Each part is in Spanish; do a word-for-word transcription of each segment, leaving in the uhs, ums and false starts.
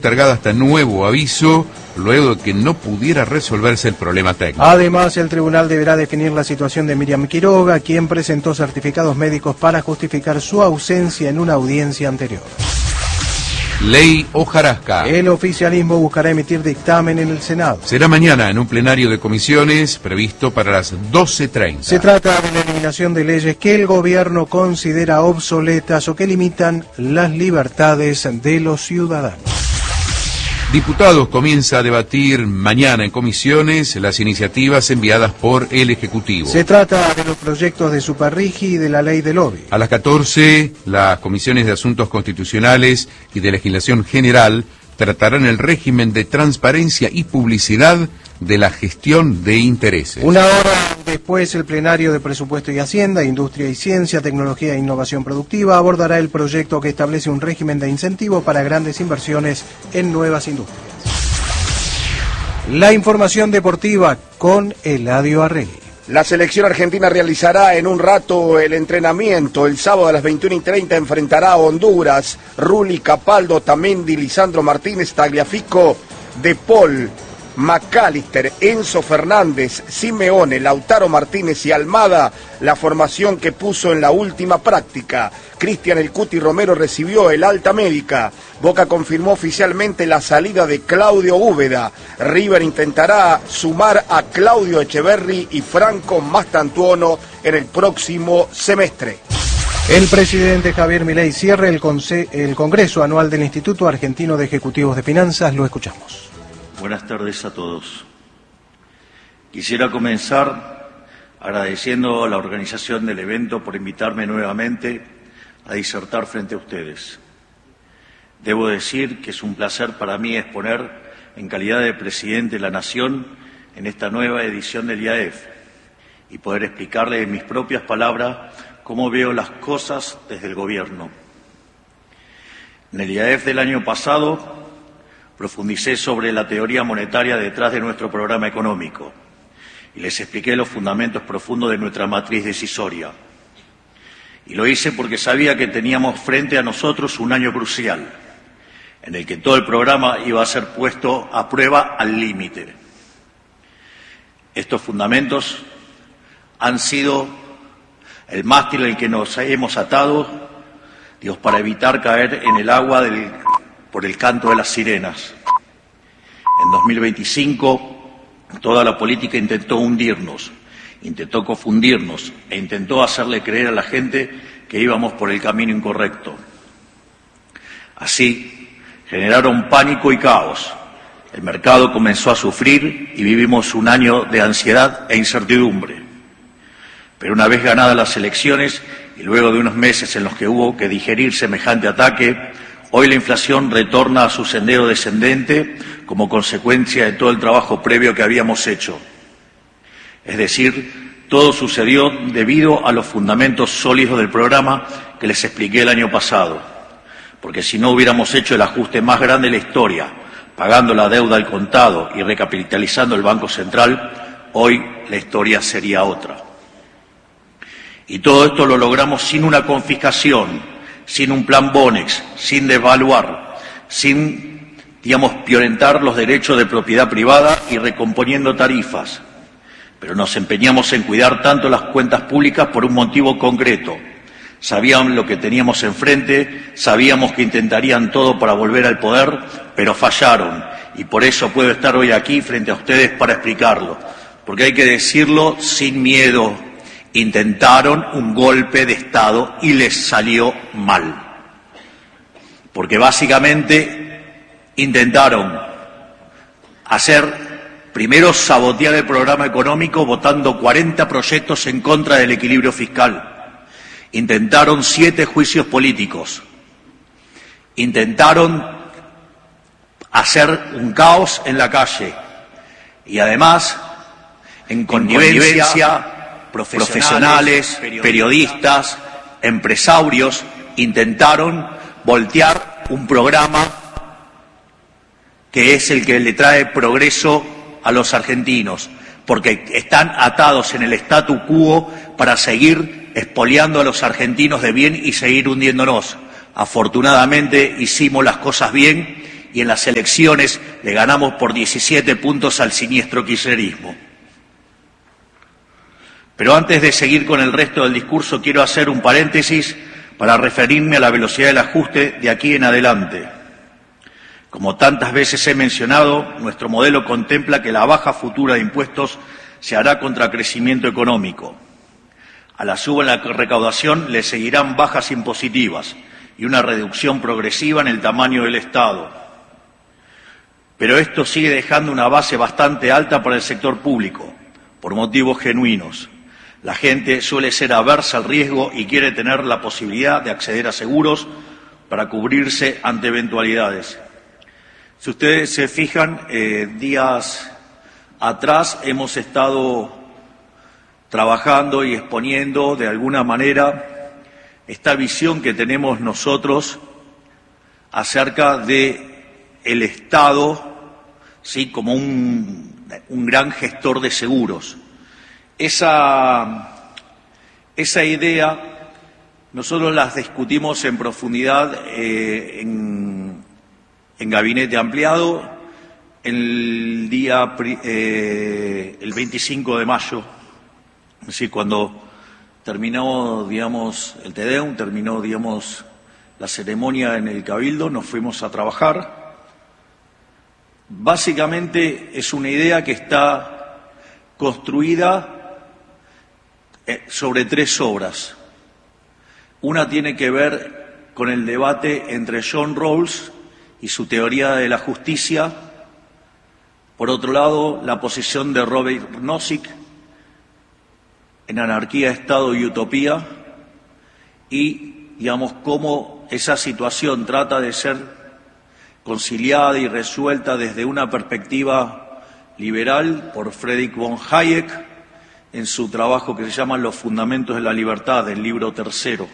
postergada hasta nuevo aviso, luego de que no pudiera resolverse el problema técnico. Además, el tribunal deberá definir la situación de Miriam Quiroga, quien presentó certificados médicos para justificar su ausencia en una audiencia anterior. Ley hojarasca. El oficialismo buscará emitir dictamen en el Senado. Será mañana en un plenario de comisiones previsto para las doce treinta. Se trata de la eliminación de leyes que el gobierno considera obsoletas o que limitan las libertades de los ciudadanos. Diputados comienza a debatir mañana en comisiones las iniciativas enviadas por el Ejecutivo. Se trata de los proyectos de Superrigi y de la ley del lobby. A las catorce, las comisiones de Asuntos Constitucionales y de Legislación General tratarán el régimen de transparencia y publicidad de la gestión de intereses. Una hora después, el plenario de Presupuesto y Hacienda, Industria y Ciencia, Tecnología e Innovación Productiva abordará el proyecto que establece un régimen de incentivo para grandes inversiones en nuevas industrias. La información deportiva con Eladio Arregui. La selección argentina realizará en un rato el entrenamiento. El sábado a las veintiuna y treinta enfrentará a Honduras. Rulli, Capaldo, Tamendi, Lisandro Martínez, Tagliafico, De Paul, McAllister, Enzo Fernández, Simeone, Lautaro Martínez y Almada, la formación que puso en la última práctica. Cristian El Cuti Romero recibió el alta médica. Boca confirmó oficialmente la salida de Claudio Úbeda. River intentará sumar a Claudio Echeverri y Franco Mastantuono en el próximo semestre. El presidente Javier Milei cierra el, el Congreso Anual del Instituto Argentino de Ejecutivos de Finanzas. Lo escuchamos. Buenas tardes a todos. Quisiera comenzar agradeciendo a la organización del evento por invitarme nuevamente a disertar frente a ustedes. Debo decir que es un placer para mí exponer en calidad de presidente de la Nación en esta nueva edición del I A E F y poder explicarle en mis propias palabras cómo veo las cosas desde el gobierno. En el I A E F del año pasado profundicé sobre la teoría monetaria detrás de nuestro programa económico y les expliqué los fundamentos profundos de nuestra matriz decisoria. Y lo hice porque sabía que teníamos frente a nosotros un año crucial, en el que todo el programa iba a ser puesto a prueba al límite. Estos fundamentos han sido el mástil al que nos hemos atado, Dios, para evitar caer en el agua del por el canto de las sirenas. En dos mil veinticinco, toda la política intentó hundirnos, intentó confundirnos e intentó hacerle creer a la gente que íbamos por el camino incorrecto. Así, generaron pánico y caos. El mercado comenzó a sufrir y vivimos un año de ansiedad e incertidumbre. Pero una vez ganadas las elecciones y luego de unos meses en los que hubo que digerir semejante ataque, hoy la inflación retorna a su sendero descendente como consecuencia de todo el trabajo previo que habíamos hecho. Es decir, todo sucedió debido a los fundamentos sólidos del programa que les expliqué el año pasado. Porque si no hubiéramos hecho el ajuste más grande de la historia, pagando la deuda al contado y recapitalizando el Banco Central, hoy la historia sería otra. Y todo esto lo logramos sin una confiscación, sin un plan Bonex, sin devaluar, sin, digamos, violentar los derechos de propiedad privada y recomponiendo tarifas. Pero nos empeñamos en cuidar tanto las cuentas públicas por un motivo concreto. Sabíamos lo que teníamos enfrente, sabíamos que intentarían todo para volver al poder, pero fallaron. Y por eso puedo estar hoy aquí frente a ustedes para explicarlo. Porque hay que decirlo sin miedo. Intentaron un golpe de Estado y les salió mal. Porque básicamente intentaron hacer, primero sabotear el programa económico votando cuarenta proyectos en contra del equilibrio fiscal. Intentaron siete juicios políticos. Intentaron hacer un caos en la calle. Y además, en connivencia, profesionales, periodistas, empresarios, intentaron voltear un programa que es el que le trae progreso a los argentinos, porque están atados en el statu quo para seguir expoliando a los argentinos de bien y seguir hundiéndonos. Afortunadamente hicimos las cosas bien y en las elecciones le ganamos por diecisiete puntos al siniestro kirchnerismo. Pero antes de seguir con el resto del discurso, quiero hacer un paréntesis para referirme a la velocidad del ajuste de aquí en adelante. Como tantas veces he mencionado, nuestro modelo contempla que la baja futura de impuestos se hará contra crecimiento económico. A la suba en la recaudación le seguirán bajas impositivas y una reducción progresiva en el tamaño del Estado. Pero esto sigue dejando una base bastante alta para el sector público, por motivos genuinos. La gente suele ser aversa al riesgo y quiere tener la posibilidad de acceder a seguros para cubrirse ante eventualidades. Si ustedes se fijan, eh, días atrás hemos estado trabajando y exponiendo de alguna manera esta visión que tenemos nosotros acerca de el Estado, sí, como un, un gran gestor de seguros. Esa, esa idea nosotros la discutimos en profundidad eh, en, en gabinete ampliado el día eh, el veinticinco de mayo. Es decir, cuando terminó, digamos, el Te Deum, terminó, digamos, la ceremonia en el Cabildo, nos fuimos a trabajar. Básicamente es una idea que está construida sobre tres obras. Una tiene que ver con el debate entre John Rawls y su teoría de la justicia. Por otro lado, la posición de Robert Nozick en Anarquía, Estado y Utopía, y, digamos, cómo esa situación trata de ser conciliada y resuelta desde una perspectiva liberal por Friedrich von Hayek en su trabajo que se llama Los Fundamentos de la Libertad, del libro tercero.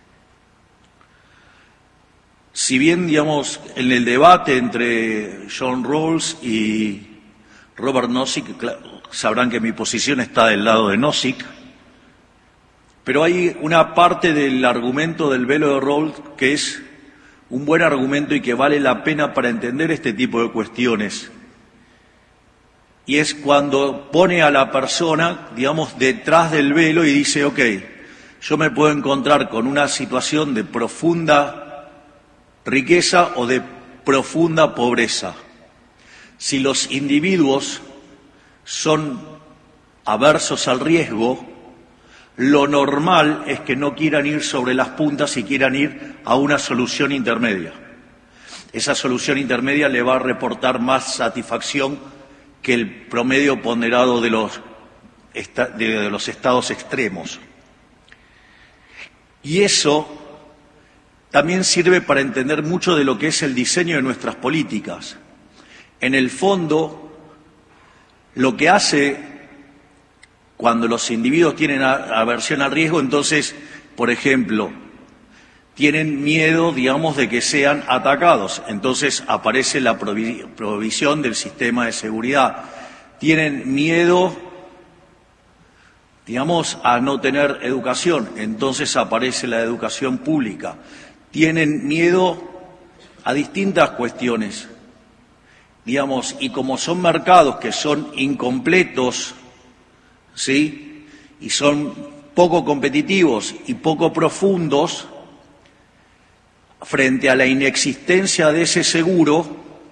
Si bien, digamos, en el debate entre John Rawls y Robert Nozick, sabrán que mi posición está del lado de Nozick, pero hay una parte del argumento del velo de Rawls que es un buen argumento y que vale la pena para entender este tipo de cuestiones. Y es cuando pone a la persona, digamos, detrás del velo y dice, ok, yo me puedo encontrar con una situación de profunda riqueza o de profunda pobreza. Si los individuos son aversos al riesgo, lo normal es que no quieran ir sobre las puntas y quieran ir a una solución intermedia. Esa solución intermedia le va a reportar más satisfacción que el promedio ponderado de los, de los estados extremos. Y eso también sirve para entender mucho de lo que es el diseño de nuestras políticas. En el fondo, lo que hace cuando los individuos tienen aversión al riesgo, entonces, por ejemplo, tienen miedo, digamos, de que sean atacados. Entonces aparece la provisión del sistema de seguridad. Tienen miedo, digamos, a no tener educación. Entonces aparece la educación pública. Tienen miedo a distintas cuestiones, digamos, y como son mercados que son incompletos, ¿sí?, y son poco competitivos y poco profundos, frente a la inexistencia de ese seguro,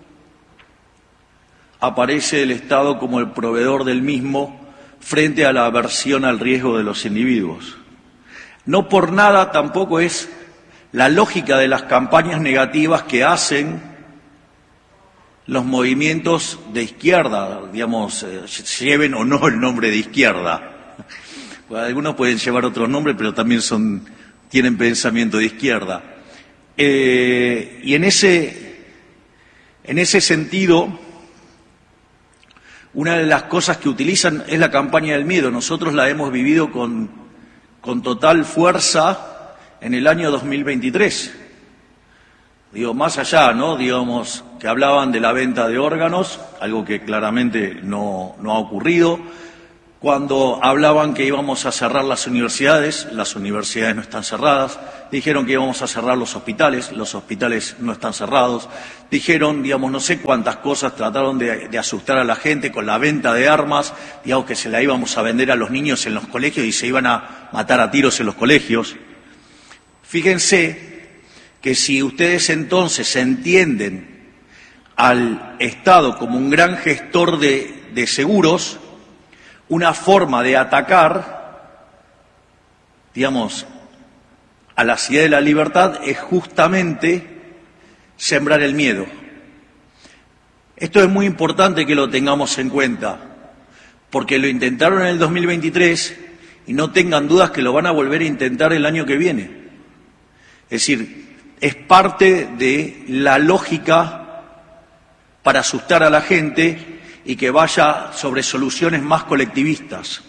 aparece el Estado como el proveedor del mismo frente a la aversión al riesgo de los individuos. No por nada tampoco es la lógica de las campañas negativas que hacen los movimientos de izquierda, digamos, eh, lleven o no el nombre de izquierda. Bueno, algunos pueden llevar otro nombre, pero también son, tienen pensamiento de izquierda. Eh, y en ese, en ese sentido, una de las cosas que utilizan es la campaña del miedo. Nosotros la hemos vivido con, con total fuerza en el año dos mil veintitrés. Digo, más allá, ¿no?, digamos, que hablaban de la venta de órganos, algo que claramente no, no ha ocurrido, Cuando hablaban que íbamos a cerrar las universidades, las universidades no están cerradas. Dijeron que íbamos a cerrar los hospitales, los hospitales no están cerrados. Dijeron, digamos, no sé cuántas cosas, trataron de, de asustar a la gente con la venta de armas, digamos que se la íbamos a vender a los niños en los colegios y se iban a matar a tiros en los colegios. Fíjense que si ustedes entonces entienden al Estado como un gran gestor de, de seguros, una forma de atacar, digamos, a la ciudad de la libertad es justamente sembrar el miedo. Esto es muy importante que lo tengamos en cuenta, porque lo intentaron en el dos mil veintitrés y no tengan dudas que lo van a volver a intentar el año que viene. Es decir, es parte de la lógica para asustar a la gente y que vaya sobre soluciones más colectivistas.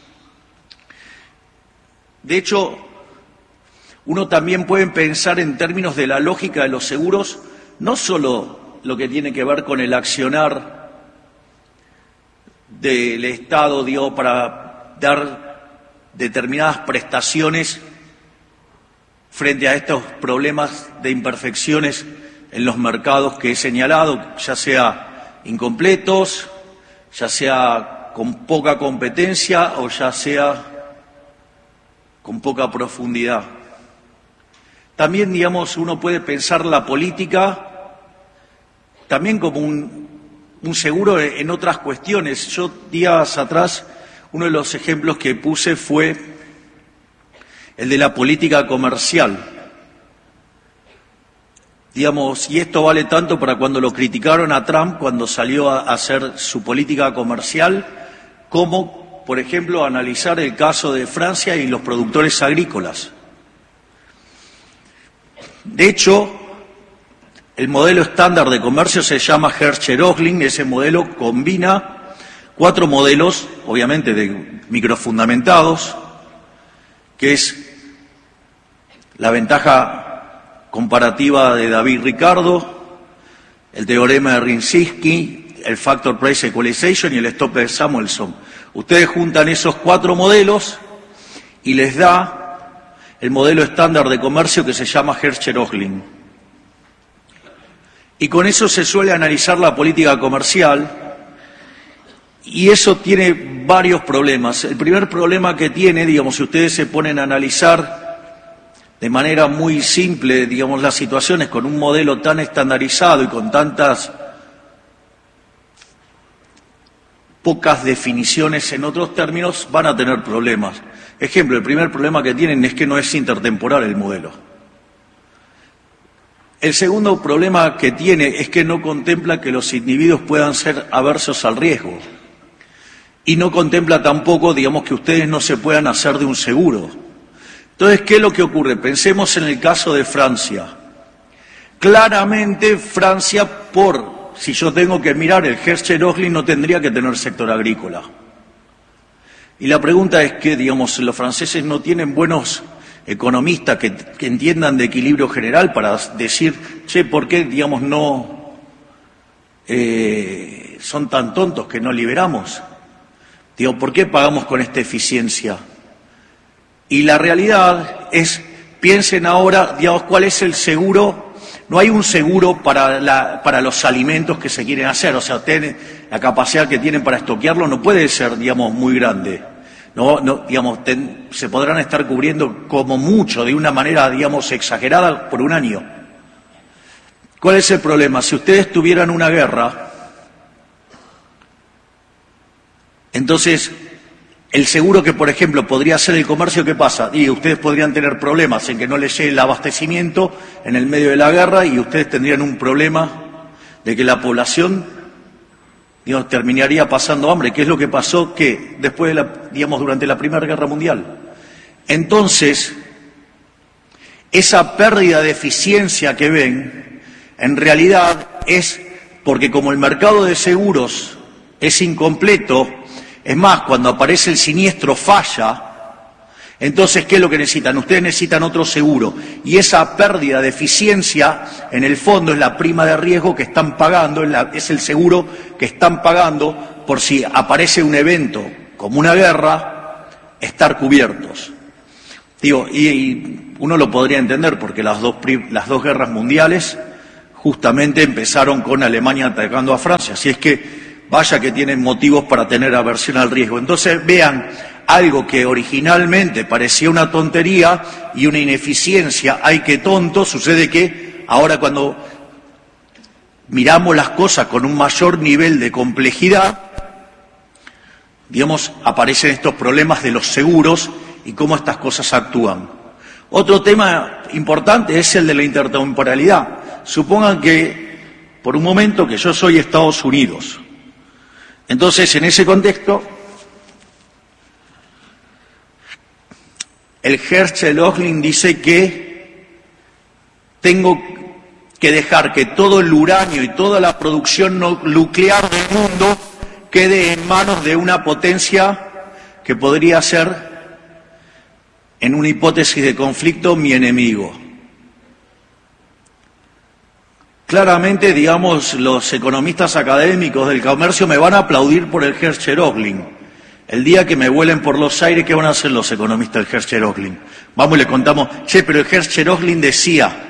De hecho, uno también puede pensar en términos de la lógica de los seguros, no solo lo que tiene que ver con el accionar del Estado, digo, para dar determinadas prestaciones frente a estos problemas de imperfecciones en los mercados que he señalado, ya sea incompletos, ya sea con poca competencia o ya sea con poca profundidad. También, digamos, uno puede pensar la política también como un, un seguro en otras cuestiones. Yo, días atrás, uno de los ejemplos que puse fue el de la política comercial. Digamos, y esto vale tanto para cuando lo criticaron a Trump cuando salió a hacer su política comercial, como, por ejemplo, analizar el caso de Francia y los productores agrícolas. De hecho, el modelo estándar de comercio se llama Hertzsche-Röchling. Ese modelo combina cuatro modelos, obviamente de microfundamentados, que es la ventaja comparativa de David Ricardo, el teorema de Rinzinski, el Factor Price Equalization y el Stopper Samuelson. Ustedes juntan esos cuatro modelos y les da el modelo estándar de comercio que se llama Hertzsche-Röchling. Y con eso se suele analizar la política comercial y eso tiene varios problemas. El primer problema que tiene, digamos, si ustedes se ponen a analizar de manera muy simple, digamos, las situaciones con un modelo tan estandarizado y con tantas pocas definiciones en otros términos, van a tener problemas. Ejemplo, el primer problema que tienen es que no es intertemporal el modelo. El segundo problema que tiene es que no contempla que los individuos puedan ser aversos al riesgo. Y no contempla tampoco, digamos, que ustedes no se puedan hacer de un seguro. Entonces, ¿qué es lo que ocurre? Pensemos en el caso de Francia. Claramente, Francia, por, si yo tengo que mirar el Hertzsche-Röchling, no tendría que tener sector agrícola. Y la pregunta es que, digamos, los franceses no tienen buenos economistas que, que entiendan de equilibrio general para decir, che, ¿por qué, digamos, no eh, son tan tontos que no liberamos? Digo, ¿por qué pagamos con esta eficiencia? Y la realidad es, piensen ahora, digamos, cuál es el seguro. No hay un seguro para, la, para los alimentos que se quieren hacer. O sea, ten, la capacidad que tienen para estoquearlo no puede ser, digamos, muy grande. No, no, digamos, ten, se podrán estar cubriendo como mucho, de una manera, digamos, exagerada por un año. ¿Cuál es el problema? Si ustedes tuvieran una guerra, entonces el seguro que, por ejemplo, podría ser el comercio, ¿qué pasa? Y ustedes podrían tener problemas en que no les llegue el abastecimiento en el medio de la guerra y ustedes tendrían un problema de que la población, digamos, terminaría pasando hambre, que es lo que pasó que después de la, digamos, durante la Primera Guerra Mundial. Entonces, esa pérdida de eficiencia que ven, en realidad es porque como el mercado de seguros es incompleto, es más, cuando aparece el siniestro falla, entonces, ¿qué es lo que necesitan? Ustedes necesitan otro seguro. Y esa pérdida de eficiencia, en el fondo, es la prima de riesgo que están pagando, es, la, es el seguro que están pagando por si aparece un evento como una guerra, estar cubiertos. Digo, y, y uno lo podría entender porque las dos, las dos guerras mundiales justamente empezaron con Alemania atacando a Francia, así es que vaya que tienen motivos para tener aversión al riesgo. Entonces vean, algo que originalmente parecía una tontería y una ineficiencia, ¡ay qué tonto!, sucede que ahora cuando miramos las cosas con un mayor nivel de complejidad, digamos, aparecen estos problemas de los seguros y cómo estas cosas actúan. Otro tema importante es el de la intertemporalidad. Supongan que, por un momento, que yo soy Estados Unidos. Entonces, en ese contexto, el Hertzog-Oehling dice que tengo que dejar que todo el uranio y toda la producción nuclear del mundo quede en manos de una potencia que podría ser, en una hipótesis de conflicto, mi enemigo. Claramente, digamos, los economistas académicos del comercio me van a aplaudir por el Hertzog-Oehling. El día que me vuelen por los aires, ¿qué van a hacer los economistas del Hertzog-Oehling? Vamos y le contamos, che, pero el Hertzog-Oehling decía,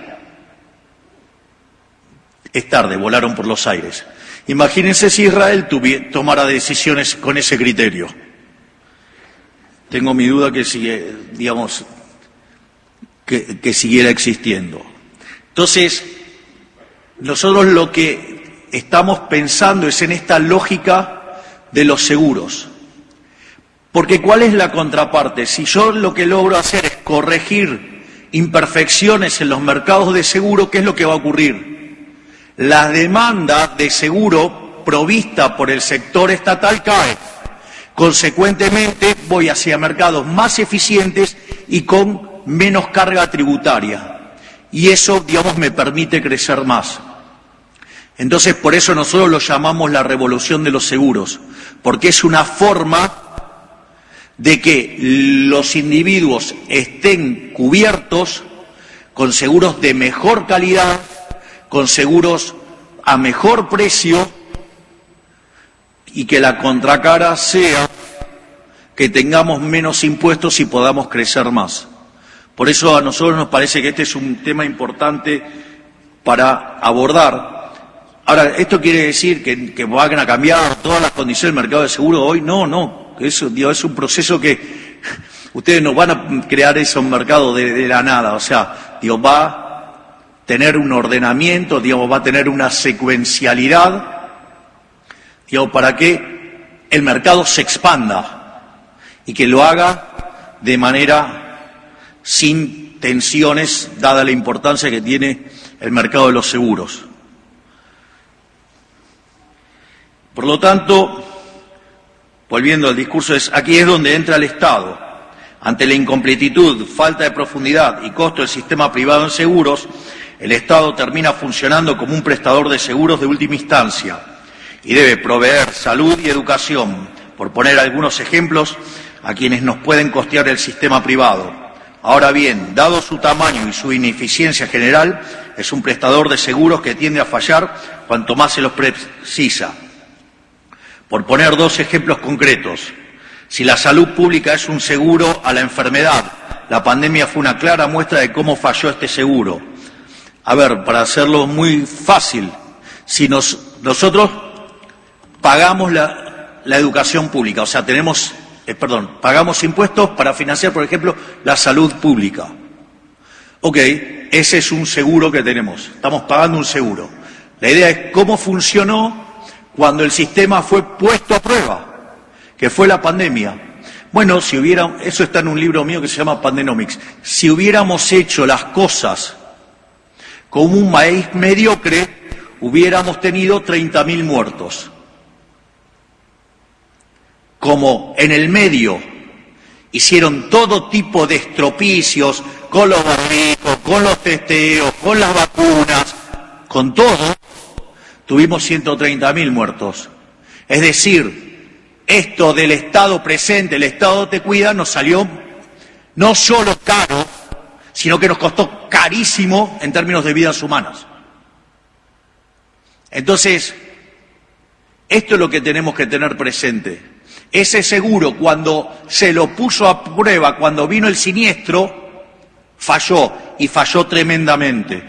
es tarde, volaron por los aires. Imagínense si Israel tomara decisiones con ese criterio. Tengo mi duda que sigue, digamos, que, que siguiera existiendo. Entonces, nosotros lo que estamos pensando es en esta lógica de los seguros. Porque ¿cuál es la contraparte? Si yo lo que logro hacer es corregir imperfecciones en los mercados de seguro, ¿qué es lo que va a ocurrir? La demanda de seguro provista por el sector estatal cae. Consecuentemente, voy hacia mercados más eficientes y con menos carga tributaria. Y eso, digamos, me permite crecer más. Entonces, por eso nosotros lo llamamos la revolución de los seguros, porque es una forma de que los individuos estén cubiertos con seguros de mejor calidad, con seguros a mejor precio, y que la contracara sea que tengamos menos impuestos y podamos crecer más. Por eso a nosotros nos parece que este es un tema importante para abordar. Ahora, ¿esto quiere decir que, que van a cambiar todas las condiciones del mercado de seguro hoy? No, no. Eso, digo, es un proceso que ustedes no van a crear eso en mercado de, de la nada. O sea, digo, va a tener un ordenamiento, digo, va a tener una secuencialidad, digo, para que el mercado se expanda y que lo haga de manera sin tensiones, dada la importancia que tiene el mercado de los seguros. Por lo tanto, volviendo al discurso, es, aquí es donde entra el Estado. Ante la incompletitud, falta de profundidad y costo del sistema privado en seguros, el Estado termina funcionando como un prestador de seguros de última instancia y debe proveer salud y educación, por poner algunos ejemplos, a quienes nos pueden costear el sistema privado. Ahora bien, dado su tamaño y su ineficiencia general, es un prestador de seguros que tiende a fallar cuanto más se los precisa. Por poner dos ejemplos concretos, si la salud pública es un seguro a la enfermedad, la pandemia fue una clara muestra de cómo falló este seguro. A ver, para hacerlo muy fácil, si nos, nosotros pagamos la, la educación pública, o sea, tenemos, eh, perdón, pagamos impuestos para financiar, por ejemplo, la salud pública. Ok, ese es un seguro que tenemos, estamos pagando un seguro. La idea es cómo funcionó cuando el sistema fue puesto a prueba, que fue la pandemia. Bueno, si hubiera, eso está en un libro mío que se llama Pandenomics, si hubiéramos hecho las cosas como un maíz mediocre, hubiéramos tenido treinta mil muertos. Como en el medio hicieron todo tipo de estropicios, con los barbijos, con los testeos, con las vacunas, con todo, tuvimos ciento treinta mil muertos. Es decir, esto del Estado presente, el Estado te cuida, nos salió no solo caro, sino que nos costó carísimo en términos de vidas humanas. Entonces, esto es lo que tenemos que tener presente. Ese seguro, cuando se lo puso a prueba, cuando vino el siniestro, falló, y falló tremendamente.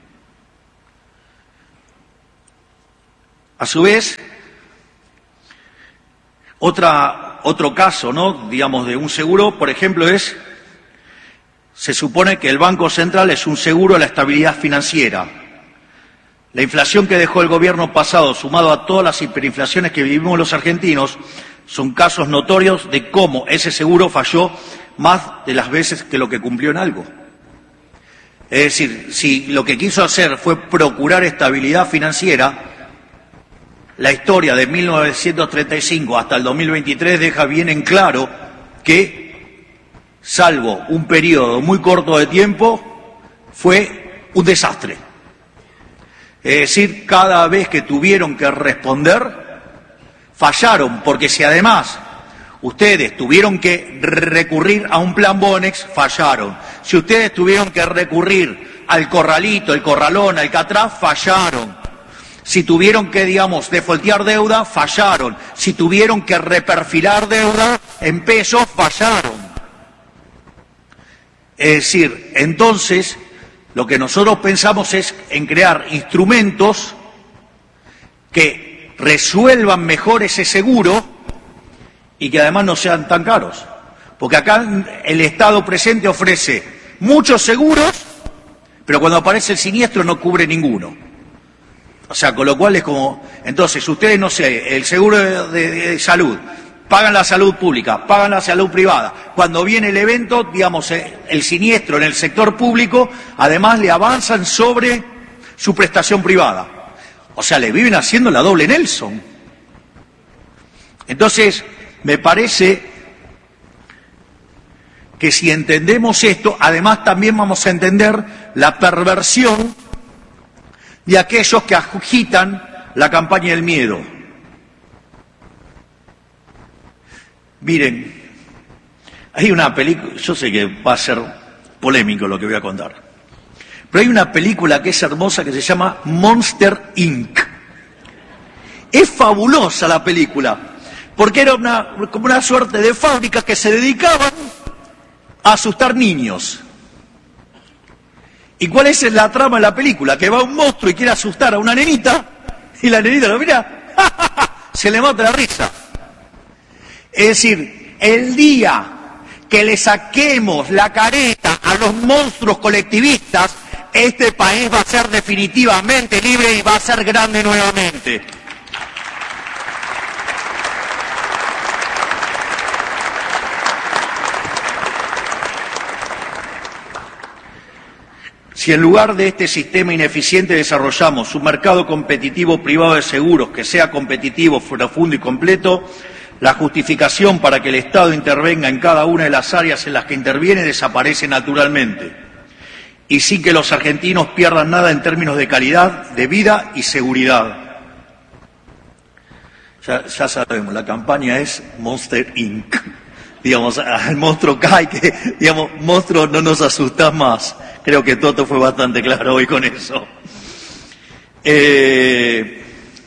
A su vez, otra, otro caso, ¿no?, digamos, de un seguro, por ejemplo, es, se supone que el Banco Central es un seguro a la estabilidad financiera. La inflación que dejó el gobierno pasado, sumado a todas las hiperinflaciones que vivimos los argentinos, son casos notorios de cómo ese seguro falló más de las veces que lo que cumplió en algo. Es decir, si lo que quiso hacer fue procurar estabilidad financiera, la historia de mil novecientos treinta y cinco hasta el dos mil veintitrés deja bien en claro que, salvo un periodo muy corto de tiempo, fue un desastre. Es decir, cada vez que tuvieron que responder, fallaron, porque si además ustedes tuvieron que recurrir a un plan Bonex, fallaron. Si ustedes tuvieron que recurrir al corralito, el corralón, al Catraf, fallaron. Si tuvieron que, digamos, defoltear deuda, fallaron. Si tuvieron que reperfilar deuda en pesos, fallaron. Es decir, entonces, lo que nosotros pensamos es en crear instrumentos que resuelvan mejor ese seguro y que además no sean tan caros. Porque acá el Estado presente ofrece muchos seguros, pero cuando aparece el siniestro no cubre ninguno. O sea, con lo cual es como, entonces ustedes, no sé, el seguro de, de, de salud, pagan la salud pública, pagan la salud privada. Cuando viene el evento, digamos, el siniestro en el sector público, además le avanzan sobre su prestación privada. O sea, le viven haciendo la doble Nelson. Entonces, me parece que si entendemos esto, además también vamos a entender la perversión de aquellos que agitan la campaña del miedo. Miren, hay una película, yo sé que va a ser polémico lo que voy a contar, pero hay una película que es hermosa que se llama Monster incorporated. Es fabulosa la película, porque era una, como una suerte de fábrica que se dedicaban a asustar niños. ¿Y cuál es la trama de la película? Que va un monstruo y quiere asustar a una nenita, y la nenita lo mira, se le mata la risa. Es decir, el día que le saquemos la careta a los monstruos colectivistas, este país va a ser definitivamente libre y va a ser grande nuevamente. Si en lugar de este sistema ineficiente desarrollamos un mercado competitivo privado de seguros que sea competitivo, profundo y completo, la justificación para que el Estado intervenga en cada una de las áreas en las que interviene desaparece naturalmente, y sin que los argentinos pierdan nada en términos de calidad de vida y seguridad. Ya, ya sabemos, la campaña es Monster incorporated. Digamos, al monstruo cae, que, digamos, monstruo, no nos asustás más. Creo que Toto fue bastante claro hoy con eso. Eh,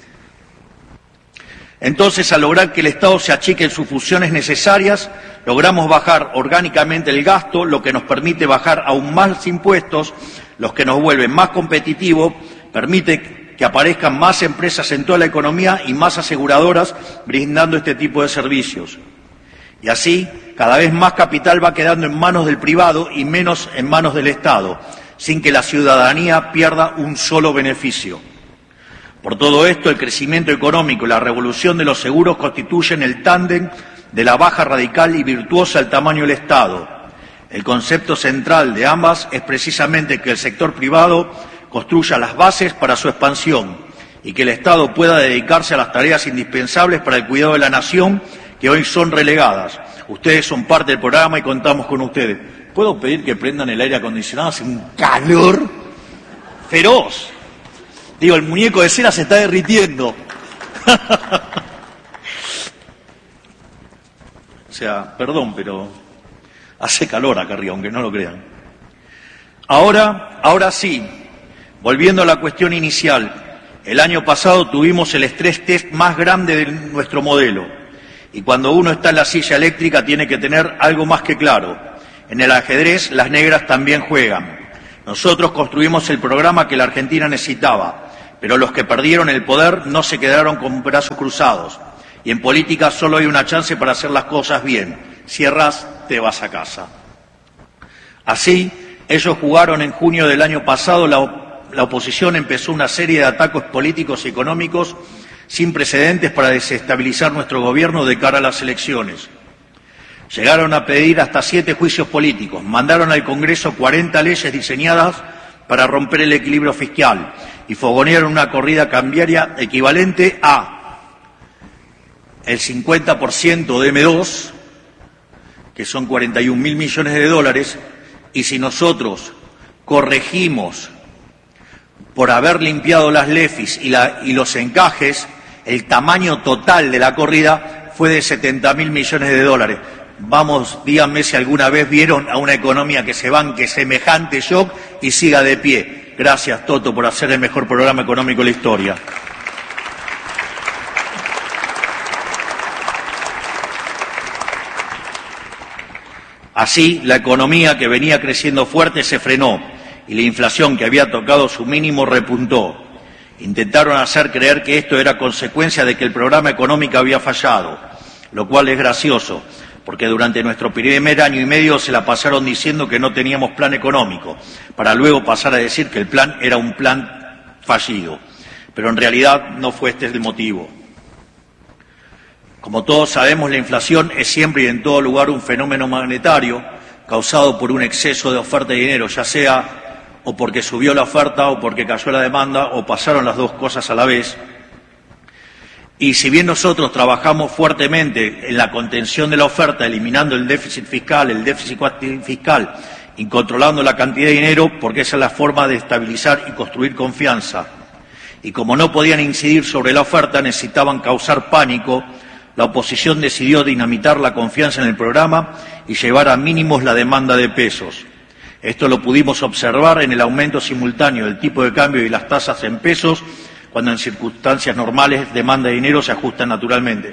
entonces, al lograr que el Estado se achique en sus funciones necesarias, logramos bajar orgánicamente el gasto, lo que nos permite bajar aún más impuestos, los que nos vuelven más competitivos, permite que aparezcan más empresas en toda la economía y más aseguradoras brindando este tipo de servicios. Y así, cada vez más capital va quedando en manos del privado y menos en manos del Estado, sin que la ciudadanía pierda un solo beneficio. Por todo esto, el crecimiento económico y la revolución de los seguros constituyen el tándem de la baja radical y virtuosa del tamaño del Estado. El concepto central de ambas es precisamente que el sector privado construya las bases para su expansión y que el Estado pueda dedicarse a las tareas indispensables para el cuidado de la nación, que hoy son relegadas. Ustedes son parte del programa y contamos con ustedes. ¿Puedo pedir que prendan el aire acondicionado? Hace un calor feroz. Digo, el muñeco de cera se está derritiendo. O sea, perdón, pero hace calor acá arriba, aunque no lo crean. Ahora, ahora sí, volviendo a la cuestión inicial, el año pasado tuvimos el estrés test más grande de nuestro modelo. Y cuando uno está en la silla eléctrica tiene que tener algo más que claro. En el ajedrez las negras también juegan. Nosotros construimos el programa que la Argentina necesitaba, pero los que perdieron el poder no se quedaron con brazos cruzados. Y en política solo hay una chance para hacer las cosas bien. Si errás, te vas a casa. Así, ellos jugaron en junio del año pasado, la, la oposición empezó una serie de ataques políticos y económicos sin precedentes para desestabilizar nuestro gobierno de cara a las elecciones. Llegaron a pedir hasta siete juicios políticos, mandaron al Congreso cuarenta leyes diseñadas para romper el equilibrio fiscal y fogonearon una corrida cambiaria equivalente a el cincuenta por ciento de eme dos, que son cuarenta y un mil millones de dólares, y si nosotros corregimos por haber limpiado las lefis y, la, y los encajes, el tamaño total de la corrida fue de setenta mil millones de dólares. Vamos, díganme si alguna vez vieron a una economía que se banque semejante shock y siga de pie. Gracias, Toto, por hacer el mejor programa económico de la historia. Así, la economía que venía creciendo fuerte se frenó y la inflación que había tocado su mínimo repuntó. Intentaron hacer creer que esto era consecuencia de que el programa económico había fallado, lo cual es gracioso, porque durante nuestro primer año y medio se la pasaron diciendo que no teníamos plan económico, para luego pasar a decir que el plan era un plan fallido. Pero en realidad no fue este el motivo. Como todos sabemos, la inflación es siempre y en todo lugar un fenómeno monetario causado por un exceso de oferta de dinero, ya sea o porque subió la oferta o porque cayó la demanda o pasaron las dos cosas a la vez. Y si bien nosotros trabajamos fuertemente en la contención de la oferta, eliminando el déficit fiscal, el déficit fiscal y controlando la cantidad de dinero, porque esa es la forma de estabilizar y construir confianza. Y como no podían incidir sobre la oferta, necesitaban causar pánico, la oposición decidió dinamitar la confianza en el programa y llevar a mínimos la demanda de pesos. Esto lo pudimos observar en el aumento simultáneo del tipo de cambio y las tasas en pesos, cuando en circunstancias normales demanda de dinero se ajustan naturalmente.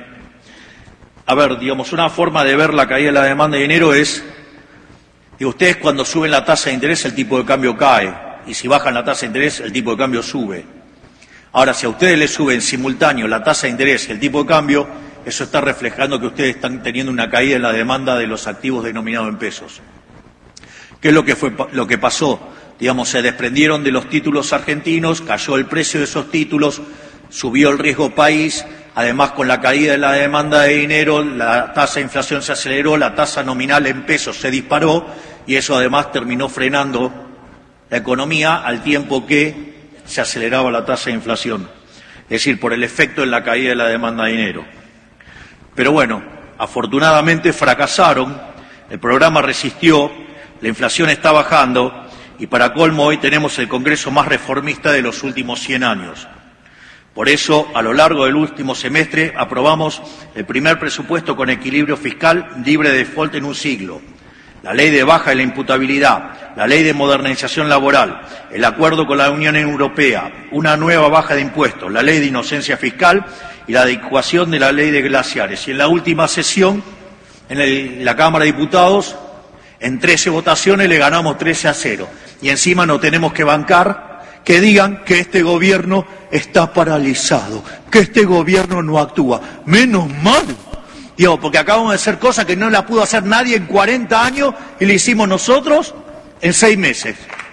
A ver, digamos, una forma de ver la caída de la demanda de dinero es, digo, ustedes cuando suben la tasa de interés el tipo de cambio cae, y si bajan la tasa de interés el tipo de cambio sube. Ahora, si a ustedes les suben simultáneo la tasa de interés y el tipo de cambio, eso está reflejando que ustedes están teniendo una caída en la demanda de los activos denominados en pesos. ¿Qué es lo que fue lo que pasó? Digamos, se desprendieron de los títulos argentinos, cayó el precio de esos títulos, subió el riesgo país, además con la caída de la demanda de dinero, la tasa de inflación se aceleró, la tasa nominal en pesos se disparó y eso además terminó frenando la economía al tiempo que se aceleraba la tasa de inflación, es decir, por el efecto en la caída de la demanda de dinero. Pero bueno, afortunadamente fracasaron, el programa resistió, la inflación está bajando y para colmo hoy tenemos el Congreso más reformista de los últimos cien años. Por eso, a lo largo del último semestre, aprobamos el primer presupuesto con equilibrio fiscal libre de default en un siglo, la ley de baja de la imputabilidad, la ley de modernización laboral, el acuerdo con la Unión Europea, una nueva baja de impuestos, la ley de inocencia fiscal y la adecuación de la ley de glaciares. Y en la última sesión, en el, la Cámara de Diputados, en trece votaciones le ganamos trece a cero. Y encima no tenemos que bancar que digan que este gobierno está paralizado, que este gobierno no actúa. Menos mal. Digo, porque acabamos de hacer cosas que no la pudo hacer nadie en cuarenta años y le hicimos nosotros en seis meses.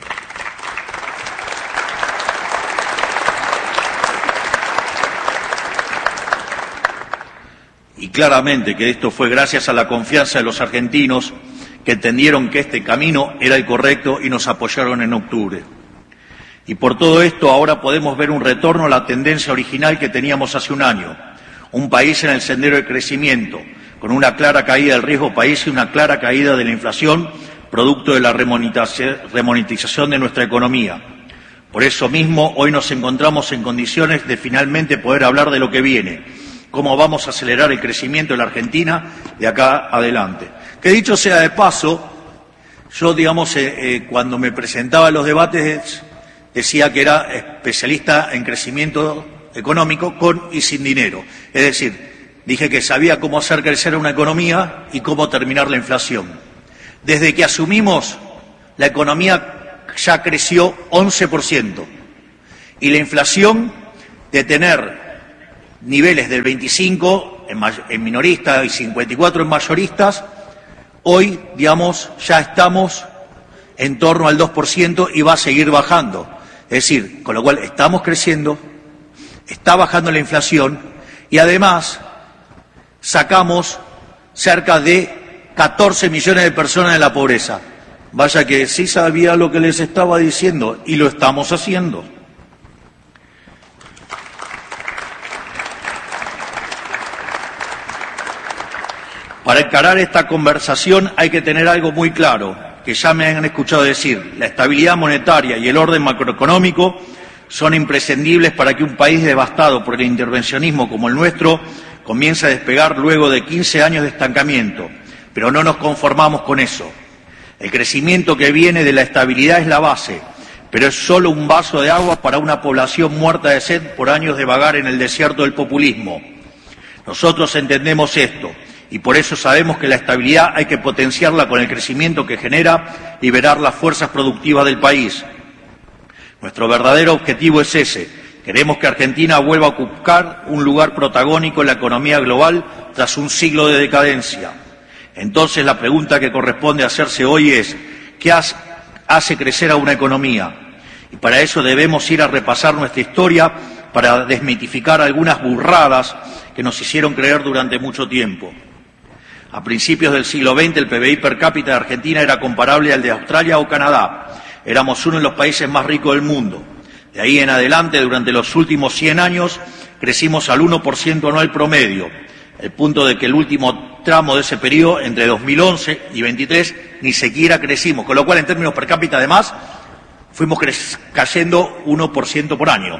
Y claramente que esto fue gracias a la confianza de los argentinos que entendieron que este camino era el correcto y nos apoyaron en octubre. Y por todo esto ahora podemos ver un retorno a la tendencia original que teníamos hace un año. Un país en el sendero de crecimiento, con una clara caída del riesgo país y una clara caída de la inflación, producto de la remonetización de nuestra economía. Por eso mismo, hoy nos encontramos en condiciones de finalmente poder hablar de lo que viene, cómo vamos a acelerar el crecimiento de la Argentina de acá adelante. Que dicho sea de paso, yo, digamos, eh, eh, cuando me presentaba en los debates, decía que era especialista en crecimiento económico con y sin dinero. Es decir, Dije que sabía cómo hacer crecer una economía y cómo terminar la inflación. Desde que asumimos, la economía ya creció once por ciento y la inflación, de tener niveles del veinticinco en, en minoristas y cincuenta y cuatro en mayoristas, hoy, digamos, ya estamos en torno al dos por ciento y va a seguir bajando. Es decir, con lo cual estamos creciendo, está bajando la inflación y además sacamos cerca de catorce millones de personas de la pobreza. Vaya que sí sabía lo que les estaba diciendo y lo estamos haciendo. Para encarar esta conversación hay que tener algo muy claro, que ya me han escuchado decir: la estabilidad monetaria y el orden macroeconómico son imprescindibles para que un país devastado por el intervencionismo como el nuestro comience a despegar luego de quince años de estancamiento. Pero no nos conformamos con eso. El crecimiento que viene de la estabilidad es la base, pero es solo un vaso de agua para una población muerta de sed por años de vagar en el desierto del populismo. Nosotros entendemos esto y por eso sabemos que la estabilidad hay que potenciarla con el crecimiento que genera liberar las fuerzas productivas del país. Nuestro verdadero objetivo es ese. Queremos que Argentina vuelva a ocupar un lugar protagónico en la economía global tras un siglo de decadencia. Entonces la pregunta que corresponde hacerse hoy es: ¿qué hace crecer a una economía? Y para eso debemos ir a repasar nuestra historia para desmitificar algunas burradas que nos hicieron creer durante mucho tiempo. A principios del siglo veinte el P B I per cápita de Argentina era comparable al de Australia o Canadá. Éramos uno de los países más ricos del mundo. De ahí en adelante, durante los últimos cien años, crecimos al uno por ciento anual promedio, el punto de que el último tramo de ese periodo, entre dos mil once y veintitrés, ni siquiera crecimos, con lo cual en términos per cápita además fuimos cayendo uno por ciento por año.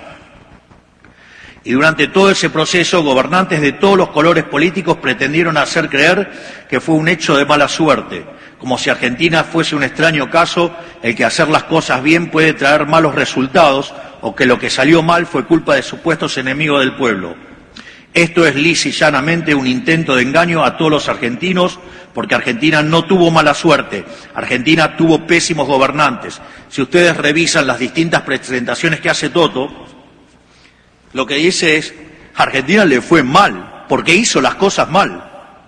Y durante todo ese proceso, gobernantes de todos los colores políticos pretendieron hacer creer que fue un hecho de mala suerte, como si Argentina fuese un extraño caso el que hacer las cosas bien puede traer malos resultados o que lo que salió mal fue culpa de supuestos enemigos del pueblo. Esto es lisa y llanamente un intento de engaño a todos los argentinos, porque Argentina no tuvo mala suerte, Argentina tuvo pésimos gobernantes. Si ustedes revisan las distintas presentaciones que hace Toto, lo que dice es: a Argentina le fue mal, porque hizo las cosas mal.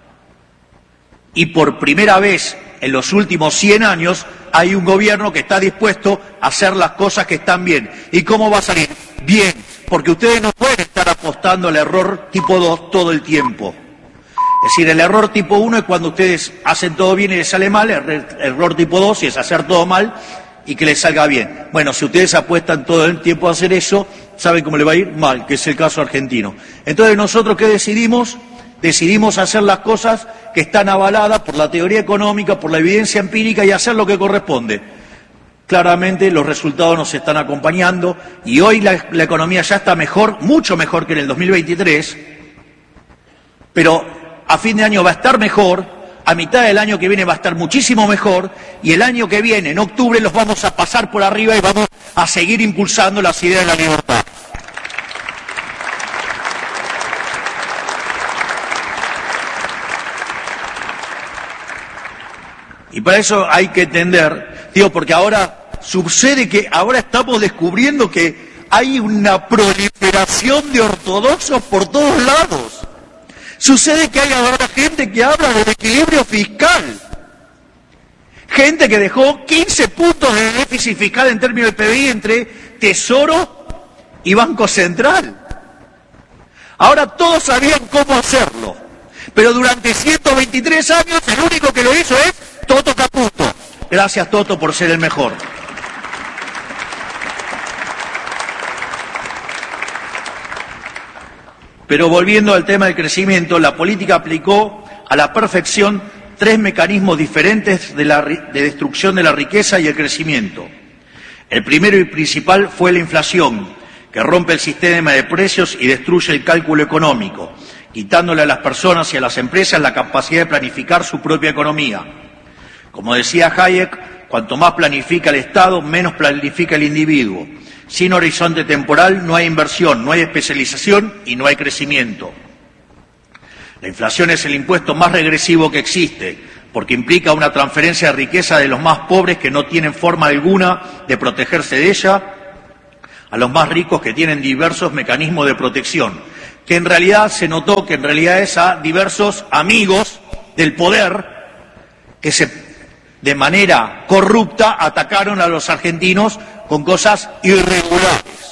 Y por primera vez en los últimos cien años hay un gobierno que está dispuesto a hacer las cosas que están bien. ¿Y cómo va a salir? Bien, porque ustedes no pueden estar apostando al error tipo dos todo el tiempo. Es decir, el error tipo uno es cuando ustedes hacen todo bien y les sale mal, el error tipo dos es hacer todo mal y que les salga bien. Bueno, si ustedes apuestan todo el tiempo a hacer eso, ¿saben cómo le va a ir? Mal, que es el caso argentino. Entonces, ¿nosotros qué decidimos? Decidimos hacer las cosas que están avaladas por la teoría económica, por la evidencia empírica y hacer lo que corresponde. Claramente los resultados nos están acompañando y hoy la, la economía ya está mejor, mucho mejor que en el dos mil veintitrés, pero a fin de año va a estar mejor, a mitad del año que viene va a estar muchísimo mejor y el año que viene, en octubre, los vamos a pasar por arriba y vamos a seguir impulsando las ideas de la libertad. Y para eso hay que entender, digo, porque ahora sucede que ahora estamos descubriendo que hay una proliferación de ortodoxos por todos lados. Sucede que hay ahora gente que habla del equilibrio fiscal. Gente que dejó quince puntos de déficit fiscal en términos del P B I entre Tesoro y Banco Central. Ahora todos sabían cómo hacerlo, pero durante ciento veintitrés años el único que lo hizo es Toto Caputo. Gracias, Toto, por ser el mejor. Pero volviendo al tema del crecimiento, la política aplicó a la perfección tres mecanismos diferentes de, la, de destrucción de la riqueza y el crecimiento. El primero y principal fue la inflación, que rompe el sistema de precios y destruye el cálculo económico, quitándole a las personas y a las empresas la capacidad de planificar su propia economía. Como decía Hayek, cuanto más planifica el Estado, menos planifica el individuo. Sin horizonte temporal no hay inversión, no hay especialización y no hay crecimiento. La inflación es el impuesto más regresivo que existe, porque implica una transferencia de riqueza de los más pobres que no tienen forma alguna de protegerse de ella, a los más ricos que tienen diversos mecanismos de protección, que en realidad se notó que en realidad es a diversos amigos del poder que se, de manera corrupta atacaron a los argentinos con cosas irregulares.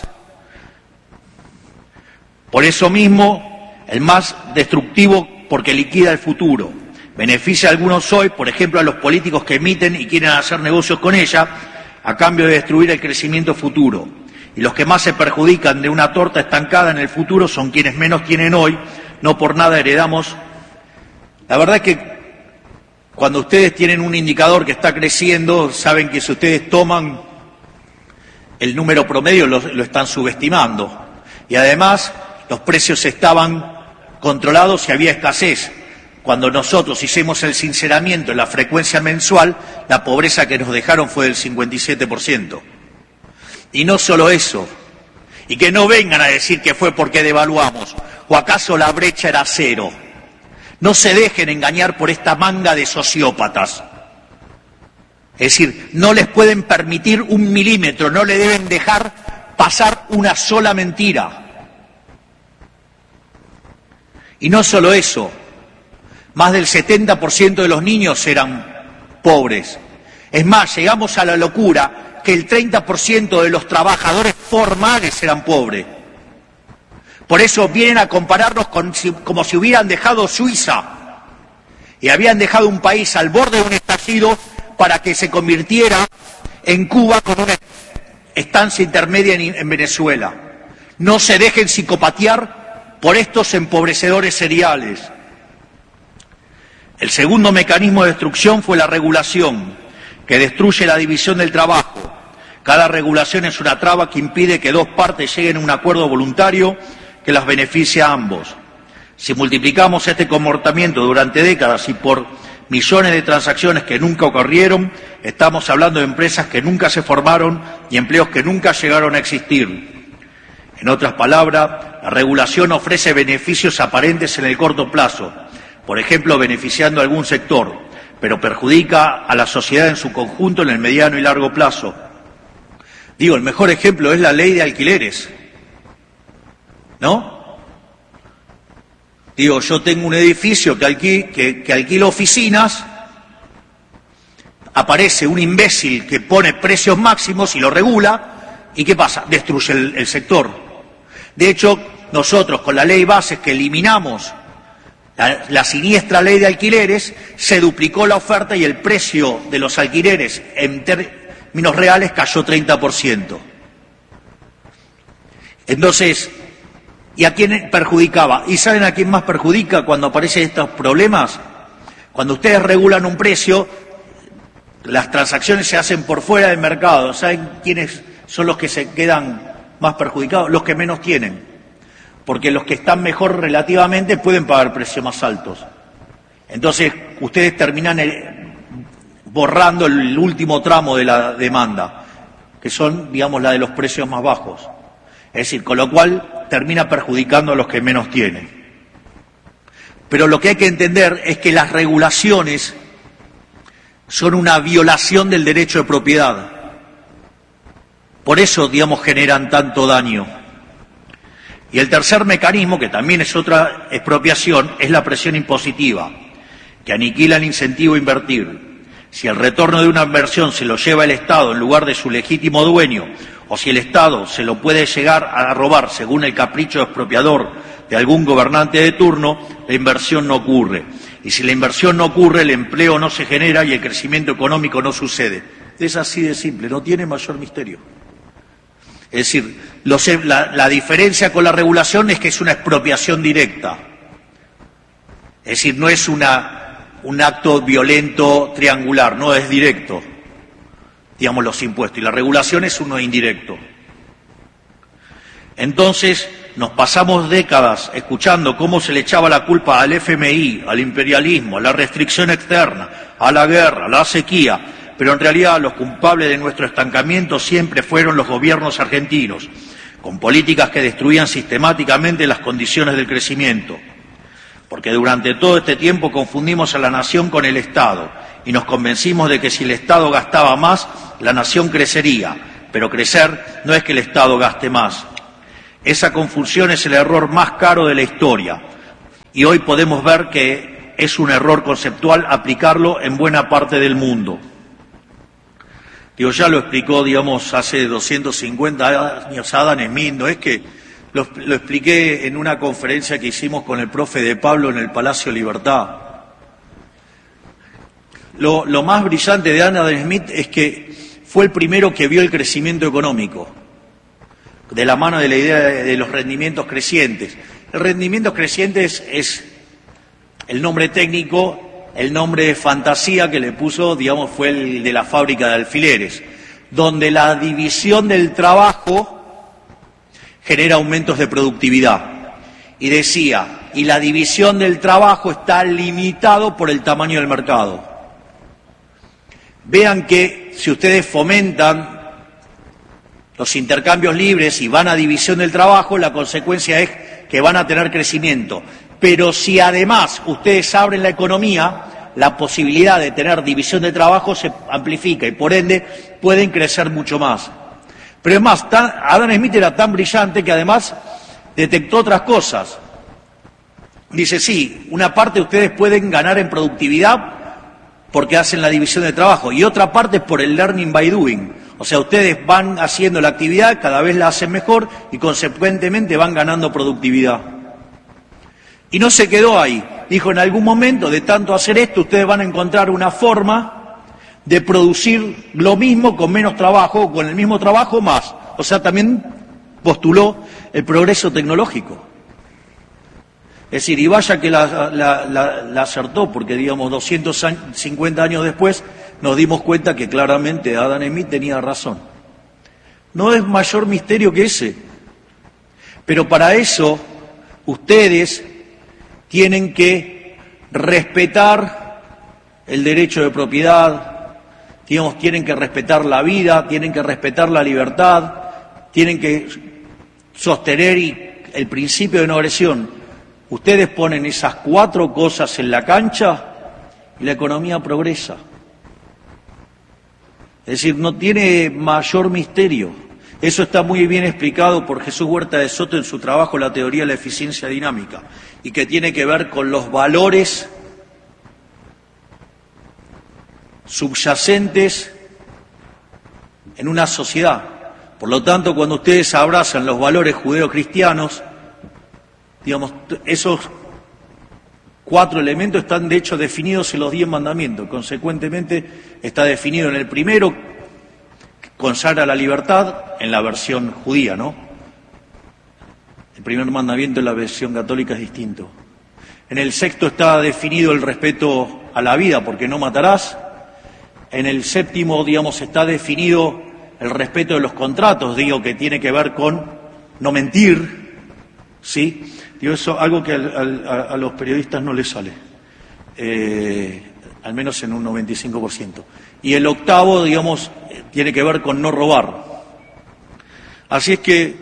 Por eso mismo, el más destructivo porque liquida el futuro. Beneficia a algunos hoy, por ejemplo a los políticos que emiten y quieren hacer negocios con ella, a cambio de destruir el crecimiento futuro. Y los que más se perjudican de una torta estancada en el futuro son quienes menos tienen hoy, no por nada heredamos. La verdad es que cuando ustedes tienen un indicador que está creciendo, saben que si ustedes toman el número promedio lo, lo están subestimando. Y además los precios estaban controlados y había escasez. Cuando nosotros hicimos el sinceramiento en la frecuencia mensual, la pobreza que nos dejaron fue del cincuenta y siete por ciento. Y no solo eso, y que no vengan a decir que fue porque devaluamos, o acaso la brecha era cero. No se dejen engañar por esta manga de sociópatas. Es decir, no les pueden permitir un milímetro, no le deben dejar pasar una sola mentira. Y no solo eso, más del setenta por ciento de los niños eran pobres. Es más, llegamos a la locura que el treinta por ciento de los trabajadores formales eran pobres. Por eso vienen a compararnos con, como si hubieran dejado Suiza y habían dejado un país al borde de un estallido para que se convirtiera en Cuba con una estancia intermedia en, en Venezuela. No se dejen psicopatear por estos empobrecedores seriales. El segundo mecanismo de destrucción fue la regulación, que destruye la división del trabajo. Cada regulación es una traba que impide que dos partes lleguen a un acuerdo voluntario que las beneficia a ambos. Si multiplicamos este comportamiento durante décadas y por millones de transacciones que nunca ocurrieron, estamos hablando de empresas que nunca se formaron y empleos que nunca llegaron a existir. En otras palabras, la regulación ofrece beneficios aparentes en el corto plazo, por ejemplo, beneficiando a algún sector, pero perjudica a la sociedad en su conjunto en el mediano y largo plazo. Digo, el mejor ejemplo es la ley de alquileres, ¿no? Digo, yo tengo un edificio que, alqui, que, que alquilo oficinas, aparece un imbécil que pone precios máximos y lo regula, ¿y qué pasa? Destruye el, el sector. De hecho, nosotros con la ley bases que eliminamos la, la siniestra ley de alquileres, se duplicó la oferta y el precio de los alquileres en términos reales cayó treinta por ciento. Entonces, ¿y a quién perjudicaba? ¿Y saben a quién más perjudica cuando aparecen estos problemas? Cuando ustedes regulan un precio, las transacciones se hacen por fuera del mercado. ¿Saben quiénes son los que se quedan más perjudicados? Los que menos tienen. Porque los que están mejor relativamente pueden pagar precios más altos. Entonces, ustedes terminan el, borrando el último tramo de la demanda, que son, digamos, la de los precios más bajos. Es decir, con lo cual termina perjudicando a los que menos tienen. Pero lo que hay que entender es que las regulaciones son una violación del derecho de propiedad. Por eso, digamos, generan tanto daño. Y el tercer mecanismo, que también es otra expropiación, es la presión impositiva, que aniquila el incentivo a invertir. Si el retorno de una inversión se lo lleva el Estado en lugar de su legítimo dueño, o si el Estado se lo puede llegar a robar según el capricho expropiador de algún gobernante de turno, la inversión no ocurre. Y si la inversión no ocurre, el empleo no se genera y el crecimiento económico no sucede. Es así de simple, no tiene mayor misterio. Es decir, los, la, la diferencia con la regulación es que es una expropiación directa. Es decir, no es una, un acto violento triangular, no es directo, digamos, los impuestos. Y la regulación es uno indirecto. Entonces, nos pasamos décadas escuchando cómo se le echaba la culpa al F M I, al imperialismo, a la restricción externa, a la guerra, a la sequía. Pero en realidad los culpables de nuestro estancamiento siempre fueron los gobiernos argentinos, con políticas que destruían sistemáticamente las condiciones del crecimiento. Porque durante todo este tiempo confundimos a la nación con el Estado y nos convencimos de que si el Estado gastaba más, la nación crecería, pero crecer no es que el Estado gaste más. Esa confusión es el error más caro de la historia y hoy podemos ver que es un error conceptual aplicarlo en buena parte del mundo. Digo, ya lo explicó, digamos, hace doscientos cincuenta años Adam Smith, no es que lo, lo expliqué en una conferencia que hicimos con el profe de Pablo en el Palacio Libertad. Lo, lo más brillante de Adam Smith es que fue el primero que vio el crecimiento económico, de la mano de la idea de, de los rendimientos crecientes. El rendimiento creciente es, es el nombre técnico. El nombre de fantasía que le puso, digamos, fue el de la fábrica de alfileres, donde la división del trabajo genera aumentos de productividad. Y decía, y la división del trabajo está limitado por el tamaño del mercado. Vean que si ustedes fomentan los intercambios libres y van a división del trabajo, la consecuencia es que van a tener crecimiento. Pero si además ustedes abren la economía, la posibilidad de tener división de trabajo se amplifica y por ende pueden crecer mucho más. Pero es más, tan, Adam Smith era tan brillante que además detectó otras cosas. Dice, sí, una parte ustedes pueden ganar en productividad porque hacen la división de trabajo y otra parte es por el learning by doing. O sea, ustedes van haciendo la actividad, cada vez la hacen mejor y consecuentemente van ganando productividad. Y no se quedó ahí. Dijo, en algún momento de tanto hacer esto, ustedes van a encontrar una forma de producir lo mismo con menos trabajo, con el mismo trabajo más. O sea, también postuló el progreso tecnológico. Es decir, y vaya que la, la, la, la acertó, porque digamos doscientos cincuenta años después nos dimos cuenta que claramente Adam Smith tenía razón. No es mayor misterio que ese. Pero para eso, ustedes tienen que respetar el derecho de propiedad, digamos, tienen que respetar la vida, tienen que respetar la libertad, tienen que sostener el principio de no agresión. Ustedes ponen esas cuatro cosas en la cancha y la economía progresa. Es decir, no tiene mayor misterio. Eso está muy bien explicado por Jesús Huerta de Soto en su trabajo La teoría de la eficiencia dinámica y que tiene que ver con los valores subyacentes en una sociedad. Por lo tanto, cuando ustedes abrazan los valores judeocristianos, digamos, esos cuatro elementos están de hecho definidos en los diez mandamientos. Consecuentemente, está definido en el primero, que consagra la libertad, en la versión judía, ¿no? El primer mandamiento en la versión católica es distinto. En el sexto está definido el respeto a la vida, porque no matarás. En el séptimo, digamos, está definido el respeto de los contratos, digo, que tiene que ver con no mentir, ¿sí? Digo, eso algo que al, al, a, a los periodistas no les sale, eh, al menos en un noventa y cinco por ciento. Y el octavo, digamos, tiene que ver con no robar. Así es que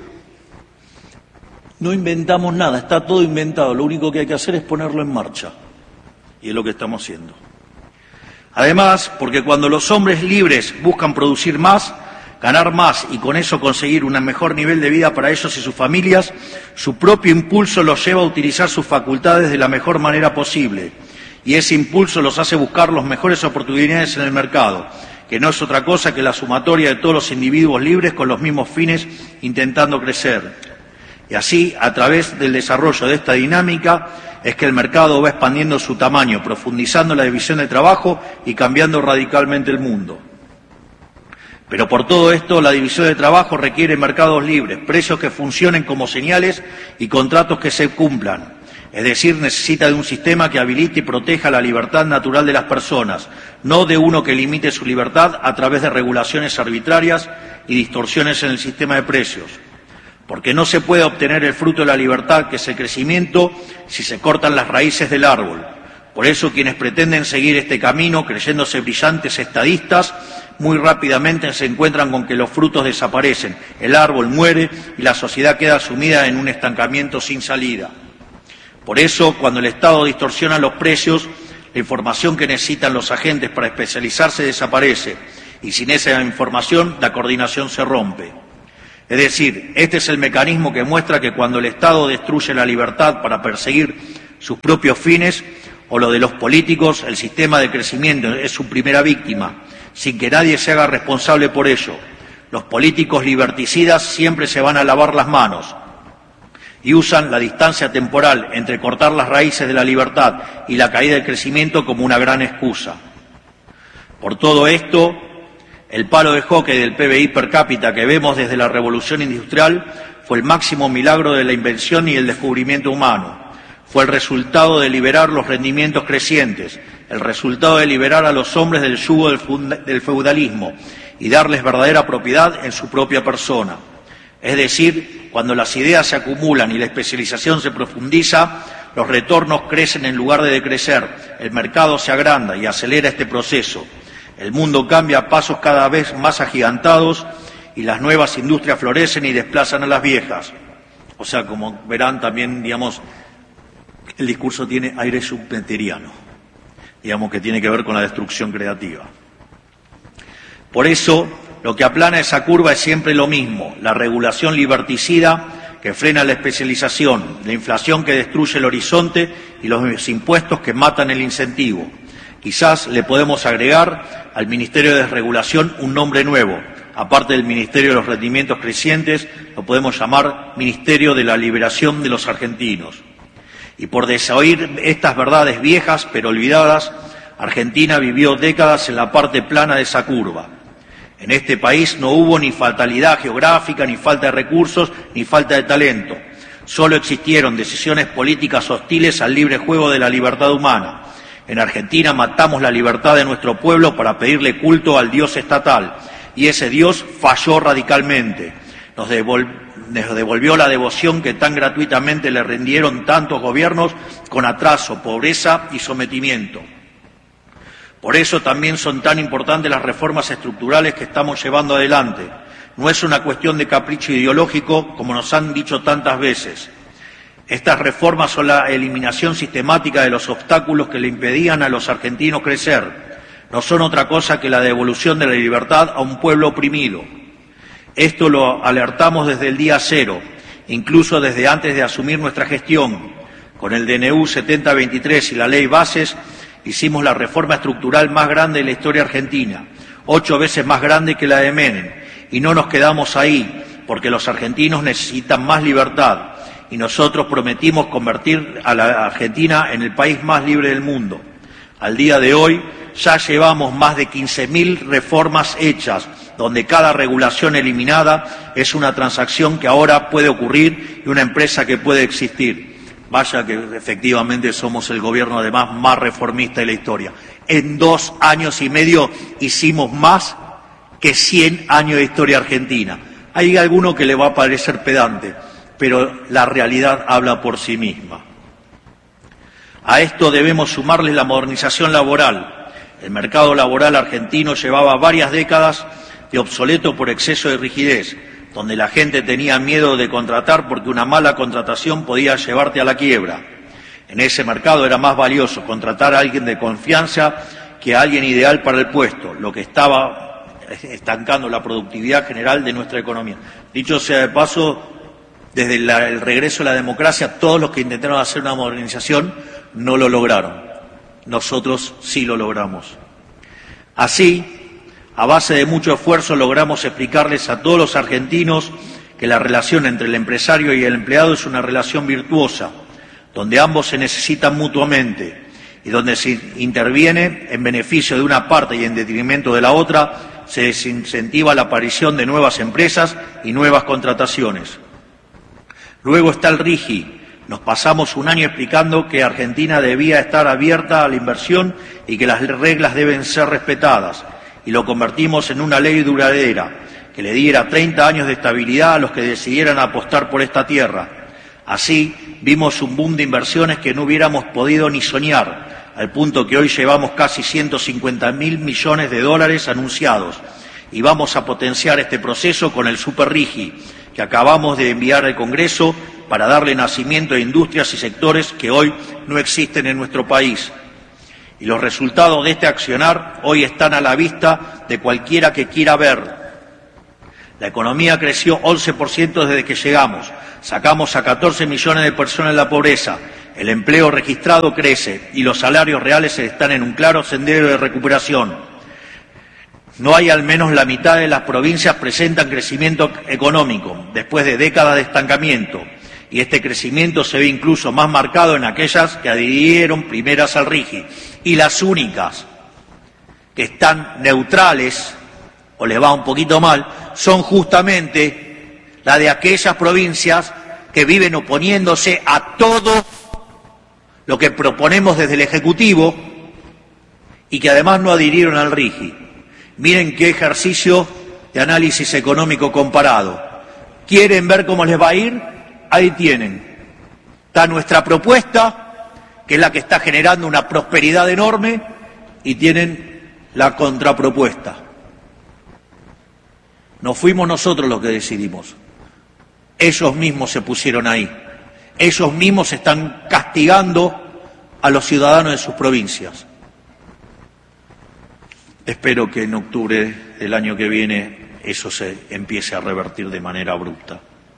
no inventamos nada, está todo inventado, lo único que hay que hacer es ponerlo en marcha, y es lo que estamos haciendo. Además, porque cuando los hombres libres buscan producir más, ganar más y con eso conseguir un mejor nivel de vida para ellos y sus familias, su propio impulso los lleva a utilizar sus facultades de la mejor manera posible. Y ese impulso los hace buscar las mejores oportunidades en el mercado, que no es otra cosa que la sumatoria de todos los individuos libres con los mismos fines intentando crecer. Y así, a través del desarrollo de esta dinámica, es que el mercado va expandiendo su tamaño, profundizando la división de trabajo y cambiando radicalmente el mundo. Pero por todo esto, la división de trabajo requiere mercados libres, precios que funcionen como señales y contratos que se cumplan. Es decir, necesita de un sistema que habilite y proteja la libertad natural de las personas, no de uno que limite su libertad a través de regulaciones arbitrarias y distorsiones en el sistema de precios. Porque no se puede obtener el fruto de la libertad, que es el crecimiento, si se cortan las raíces del árbol. Por eso quienes pretenden seguir este camino, creyéndose brillantes estadistas, muy rápidamente se encuentran con que los frutos desaparecen, el árbol muere y la sociedad queda sumida en un estancamiento sin salida. Por eso, cuando el Estado distorsiona los precios, la información que necesitan los agentes para especializarse desaparece, y sin esa información la coordinación se rompe. Es decir, este es el mecanismo que muestra que cuando el Estado destruye la libertad para perseguir sus propios fines, o lo de los políticos, el sistema de crecimiento es su primera víctima, sin que nadie se haga responsable por ello. Los políticos liberticidas siempre se van a lavar las manos y usan la distancia temporal entre cortar las raíces de la libertad y la caída del crecimiento como una gran excusa. Por todo esto, el palo de hockey del P B I per cápita que vemos desde la revolución industrial fue el máximo milagro de la invención y el descubrimiento humano. Fue el resultado de liberar los rendimientos crecientes, el resultado de liberar a los hombres del yugo del feudalismo y darles verdadera propiedad en su propia persona. Es decir, cuando las ideas se acumulan y la especialización se profundiza, los retornos crecen en lugar de decrecer, el mercado se agranda y acelera este proceso. El mundo cambia a pasos cada vez más agigantados y las nuevas industrias florecen y desplazan a las viejas. O sea, como verán también, digamos, el discurso tiene aire schumpeteriano, digamos que tiene que ver con la destrucción creativa. Por eso, lo que aplana esa curva es siempre lo mismo, la regulación liberticida que frena la especialización, la inflación que destruye el horizonte y los impuestos que matan el incentivo. Quizás le podemos agregar al Ministerio de Desregulación un nombre nuevo. Aparte del Ministerio de los Rendimientos Crecientes, lo podemos llamar Ministerio de la Liberación de los Argentinos. Y por desoír estas verdades viejas pero olvidadas, Argentina vivió décadas en la parte plana de esa curva. En este país no hubo ni fatalidad geográfica, ni falta de recursos, ni falta de talento. Solo existieron decisiones políticas hostiles al libre juego de la libertad humana. En Argentina matamos la libertad de nuestro pueblo para pedirle culto al Dios estatal, y ese Dios falló radicalmente. Nos devolvió nos devolvió la devoción que tan gratuitamente le rindieron tantos gobiernos con atraso, pobreza y sometimiento. Por eso también son tan importantes las reformas estructurales que estamos llevando adelante. No es una cuestión de capricho ideológico, como nos han dicho tantas veces. Estas reformas son la eliminación sistemática de los obstáculos que le impedían a los argentinos crecer. No son otra cosa que la devolución de la libertad a un pueblo oprimido. Esto lo alertamos desde el día cero, incluso desde antes de asumir nuestra gestión. Con el D N U setenta veintitrés y la Ley Bases hicimos la reforma estructural más grande de la historia argentina, ocho veces más grande que la de Menem. Y no nos quedamos ahí, porque los argentinos necesitan más libertad. Y nosotros prometimos convertir a la Argentina en el país más libre del mundo. Al día de hoy ya llevamos más de quince mil reformas hechas, donde cada regulación eliminada es una transacción que ahora puede ocurrir y una empresa que puede existir. Vaya que efectivamente somos el gobierno además más reformista de la historia. En dos años y medio hicimos más que cien años de historia argentina. Hay alguno que le va a parecer pedante, pero la realidad habla por sí misma. A esto debemos sumarle la modernización laboral. El mercado laboral argentino llevaba varias décadas de obsoleto por exceso de rigidez, donde la gente tenía miedo de contratar porque una mala contratación podía llevarte a la quiebra. En ese mercado era más valioso contratar a alguien de confianza que a alguien ideal para el puesto, lo que estaba estancando la productividad general de nuestra economía. Dicho sea de paso, desde la, el regreso a la democracia, todos los que intentaron hacer una modernización no lo lograron. Nosotros sí lo logramos. Así, a base de mucho esfuerzo, logramos explicarles a todos los argentinos que la relación entre el empresario y el empleado es una relación virtuosa, donde ambos se necesitan mutuamente y donde se interviene en beneficio de una parte y en detrimento de la otra, se desincentiva la aparición de nuevas empresas y nuevas contrataciones. Luego está el RIGI. Nos pasamos un año explicando que Argentina debía estar abierta a la inversión y que las reglas deben ser respetadas, y lo convertimos en una ley duradera, que le diera treinta años de estabilidad a los que decidieran apostar por esta tierra. Así, vimos un boom de inversiones que no hubiéramos podido ni soñar, al punto que hoy llevamos casi ciento cincuenta mil millones de dólares anunciados, y vamos a potenciar este proceso con el Super RIGI, que acabamos de enviar al Congreso para darle nacimiento a industrias y sectores que hoy no existen en nuestro país. Y los resultados de este accionar hoy están a la vista de cualquiera que quiera ver. La economía creció once por ciento desde que llegamos, sacamos a catorce millones de personas de la pobreza, el empleo registrado crece y los salarios reales están en un claro sendero de recuperación. No hay al menos la mitad de las provincias presentan crecimiento económico, después de décadas de estancamiento, y este crecimiento se ve incluso más marcado en aquellas que adhirieron primeras al RIGI, y las únicas que están neutrales, o les va un poquito mal, son justamente la de aquellas provincias que viven oponiéndose a todo lo que proponemos desde el Ejecutivo y que además no adhirieron al RIGI. Miren qué ejercicio de análisis económico comparado. ¿Quieren ver cómo les va a ir? Ahí tienen. Está nuestra propuesta, que es la que está generando una prosperidad enorme, y tienen la contrapropuesta. No fuimos nosotros los que decidimos. Ellos mismos se pusieron ahí. Ellos mismos están castigando a los ciudadanos de sus provincias. Espero que en octubre del año que viene eso se empiece a revertir de manera abrupta.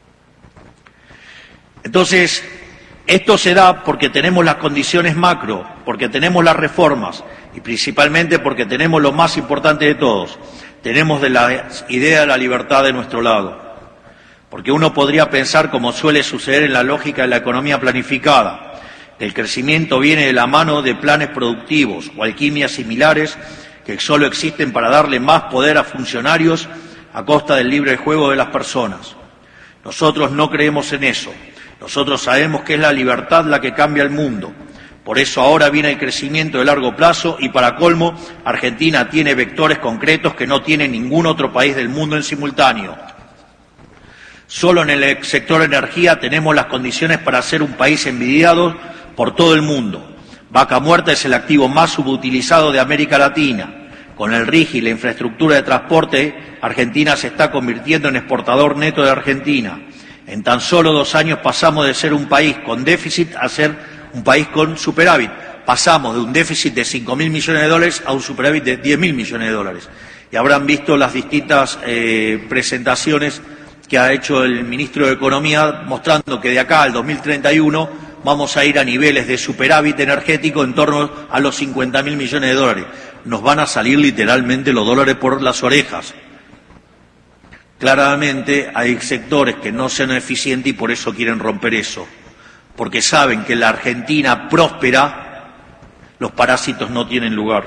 Entonces, esto se da porque tenemos las condiciones macro, porque tenemos las reformas y principalmente porque tenemos lo más importante de todos, tenemos de la idea de la libertad de nuestro lado. Porque uno podría pensar, como suele suceder en la lógica de la economía planificada, que el crecimiento viene de la mano de planes productivos o alquimias similares que solo existen para darle más poder a funcionarios a costa del libre juego de las personas. Nosotros no creemos en eso. Nosotros sabemos que es la libertad la que cambia el mundo. Por eso ahora viene el crecimiento de largo plazo y, para colmo, Argentina tiene vectores concretos que no tiene ningún otro país del mundo en simultáneo. Solo en el sector energía tenemos las condiciones para ser un país envidiado por todo el mundo. Vaca Muerta es el activo más subutilizado de América Latina. Con el RIGI y la infraestructura de transporte, Argentina se está convirtiendo en exportador neto de Argentina. En tan solo dos años pasamos de ser un país con déficit a ser un país con superávit. Pasamos de un déficit de cinco mil millones de dólares a un superávit de diez mil millones de dólares. Y habrán visto las distintas eh, presentaciones que ha hecho el ministro de Economía mostrando que de acá al dos mil treinta y uno vamos a ir a niveles de superávit energético en torno a los cincuenta mil millones de dólares. Nos van a salir literalmente los dólares por las orejas. Claramente hay sectores que no son eficientes y por eso quieren romper eso. Porque saben que en la Argentina próspera los parásitos no tienen lugar.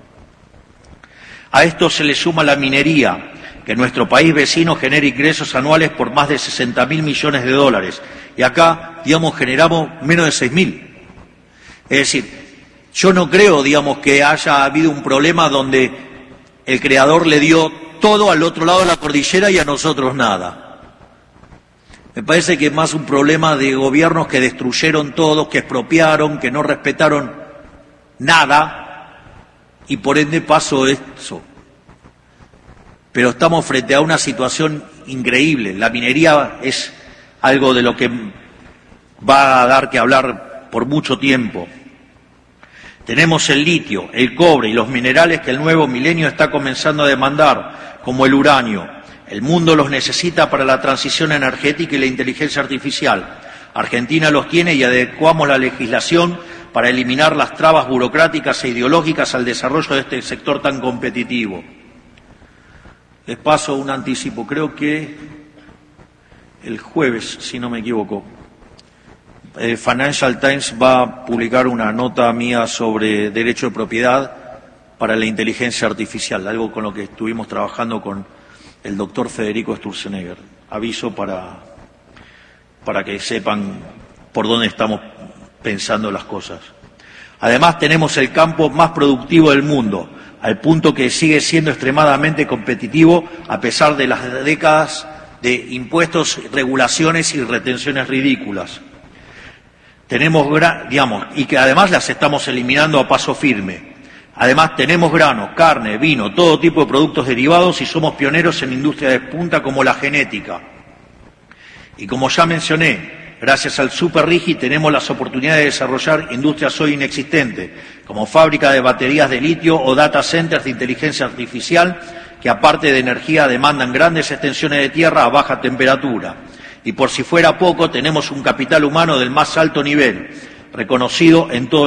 A esto se le suma la minería, que en nuestro país vecino genera ingresos anuales por más de sesenta mil millones de dólares. Y acá, digamos, generamos menos de seis mil. Es decir, yo no creo, digamos, que haya habido un problema donde el creador le dio todo al otro lado de la cordillera y a nosotros nada. Me parece que es más un problema de gobiernos que destruyeron todo, que expropiaron, que no respetaron nada, y por ende pasó eso. Pero estamos frente a una situación increíble. La minería es algo de lo que va a dar que hablar por mucho tiempo. Tenemos el litio, el cobre y los minerales que el nuevo milenio está comenzando a demandar, como el uranio. El mundo los necesita para la transición energética y la inteligencia artificial. Argentina los tiene y adecuamos la legislación para eliminar las trabas burocráticas e ideológicas al desarrollo de este sector tan competitivo. Les paso un anticipo, creo que el jueves, si no me equivoco, el Financial Times va a publicar una nota mía sobre derecho de propiedad para la inteligencia artificial, algo con lo que estuvimos trabajando con el doctor Federico Sturzenegger. Aviso para, para que sepan por dónde estamos pensando las cosas. Además, tenemos el campo más productivo del mundo, al punto que sigue siendo extremadamente competitivo a pesar de las décadas de impuestos, regulaciones y retenciones ridículas. Tenemos, digamos, y que además las estamos eliminando a paso firme. Además, tenemos granos, carne, vino, todo tipo de productos derivados y somos pioneros en industria de punta como la genética. Y como ya mencioné, Gracias al Super Rigi tenemos las oportunidades de desarrollar industrias hoy inexistentes, como fábrica de baterías de litio o data centers de inteligencia artificial, que aparte de energía demandan grandes extensiones de tierra a baja temperatura. Y por si fuera poco, tenemos un capital humano del más alto nivel, reconocido en todo